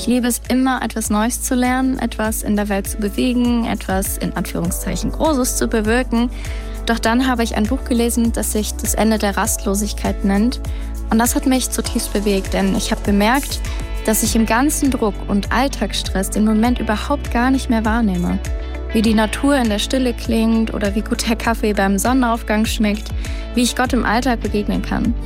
Ich liebe es immer, etwas Neues zu lernen, etwas in der Welt zu bewegen, etwas in Anführungszeichen Großes zu bewirken. Doch dann habe ich ein Buch gelesen, das sich Das Ende der Rastlosigkeit nennt. Und das hat mich zutiefst bewegt, denn ich habe bemerkt, dass ich im ganzen Druck und Alltagsstress den Moment überhaupt gar nicht mehr wahrnehme. Wie die Natur in der Stille klingt oder wie gut der Kaffee beim Sonnenaufgang schmeckt, wie ich Gott im Alltag begegnen kann.